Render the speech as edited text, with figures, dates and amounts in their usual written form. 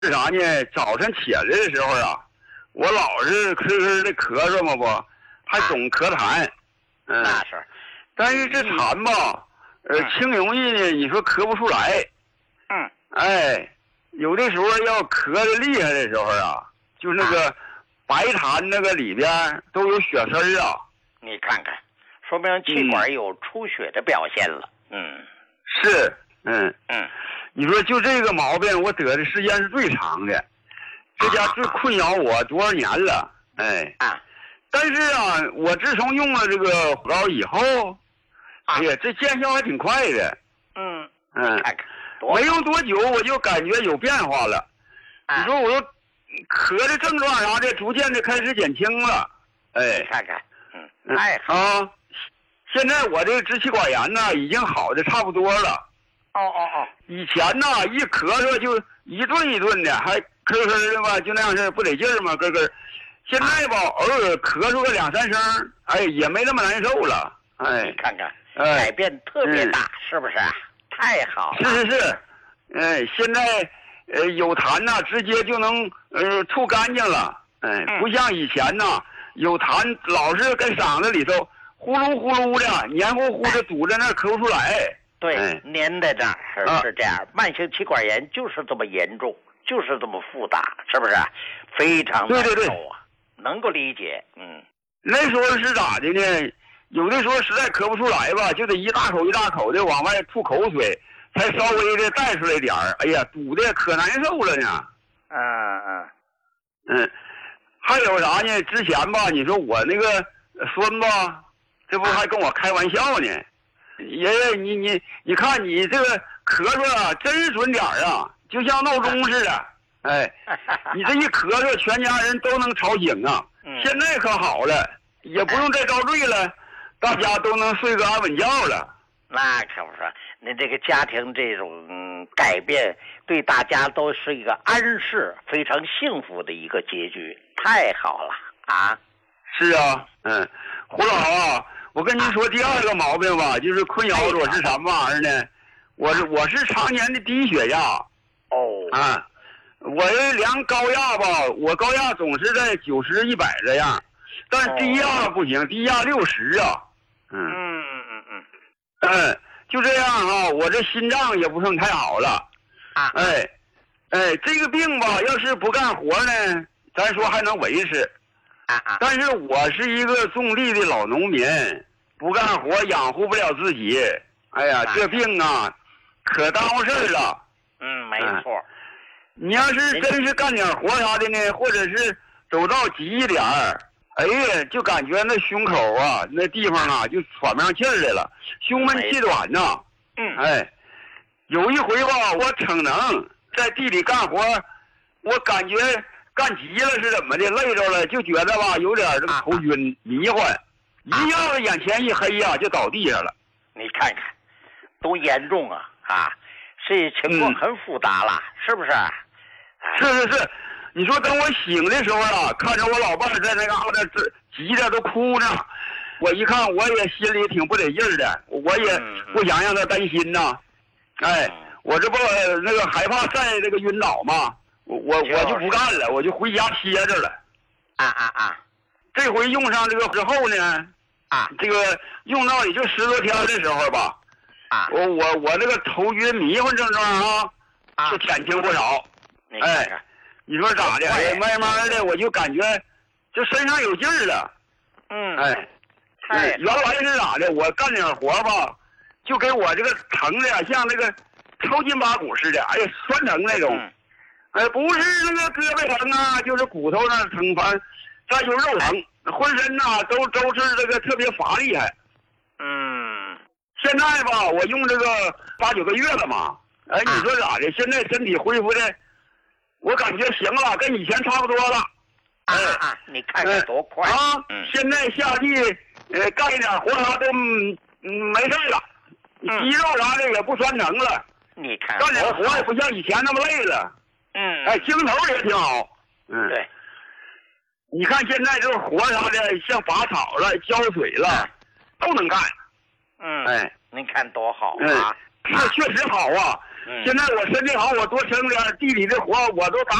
是啥呢？早晨起来的时候啊，我老是咳的咳嗽嘛不，还总咳痰。 那是。 但是这痰吧，轻容易呢，你说咳不出来。哎，有的时候要咳的厉害的时候啊，就那个白痰那个里边都有血丝儿啊。 你看看，说明气管有出血的表现了。 是，你说就这个毛病，我得的时间是最长的，这家最困扰我多少年了。但是啊，我自从用了这个火膏以后，哎呀，这见效还挺快的。 看看。 没用多久，我就感觉有变化了。你说我咳的症状啥的，逐渐的开始减轻了。 看看， 现在我这个支气管炎呢，已经好的差不多了。以前呢，一咳嗽就一顿一顿的，还咳咳的吧，就那样式不得劲儿嘛，咯咯。现在吧，偶尔咳嗽个2-3声，也没那么难受了。 你看看，改变特别大，是不是？太好了。 是，现在有痰呐，直接就能吐干净了。不像以前呐，有痰老是跟嗓子里头呼噜呼噜的，黏糊糊的堵在那儿咳不出来。 对，粘在这儿是这样。慢性气管炎就是这么严重，就是这么复杂，是不是？非常难受啊，能够理解。 那时候是咋的呢？有的时候实在咳不出来吧，就得一大口一大口的往外吐口水，才稍微的带出来点儿。哎呀，堵的可难受了呢。还有啥呢？之前吧，你说我那个孙子，这不还跟我开玩笑呢？爷爷，你看你这个咳嗽啊，真是准点儿啊，就像闹钟似的。你这一咳嗽，全家人都能吵醒啊。现在可好了，也不用再遭罪了。大家都能睡个安稳觉了。 那可不说，你这个家庭这种改变，对大家都是一个安适、非常幸福的一个结局，太好了啊！ 是啊，胡老啊，我跟您说第二个毛病吧，就是困扰我是什么玩意儿呢？我是常年的低血压。我这量高压吧，我高压总是在90、100这样，但低压不行，低压60啊。就这样啊，我这心脏也不算太好了。这个病吧，要是不干活呢，咱说还能维持。但是我是一个种地的老农民，不干活养活不了自己。哎呀，这病啊，可耽误事儿了。 没错。 你要是真是干点活啥的呢，或者是走道急一点儿，哎呀，就感觉那胸口啊，那地方啊，就喘不上气儿来了，胸闷气短呐。有一回吧，我逞能在地里干活，我感觉干急了是怎么的，累着了，就觉得吧有点这个头晕迷幻，一下子眼前一黑呀，就倒地上了。 你看看，多严重啊！这情况很复杂了，是不是？ 是，你说等我醒的时候啊，看着我老伴在那嘎达急的都哭呢，我一看我也心里挺不得劲儿的，我也不想让他担心呐。我这不那个害怕再那个晕倒嘛，我就不干了，我就回家歇着了。这回用上这个之后呢，这个用到也就10多天的时候吧，我那个头晕迷幻症状就减轻不少。你说咋的？慢慢的我就感觉就身上有劲儿了。原来是咋的？我干点活吧，就给我这个疼的像那个抽筋拔骨似的，酸疼那种。不是那个胳膊疼啊，就是骨头那疼，再就是肉疼，浑身呐都是这个特别乏厉害。现在吧，我用这个8、9个月了嘛，你说咋的？现在身体恢复的，我感觉行了，跟以前差不多了。 你看看多快现在下地干一点活啥都没事了，肌肉啥的也不酸疼了。 你看干点活也不像以前那么累了。精头也挺好。 对。 你看现在这个活啥的，像拔草了、浇水了，都能干。 您看多好啊！ 这确实好啊。 现在我身体好，我多生点地里的活我都打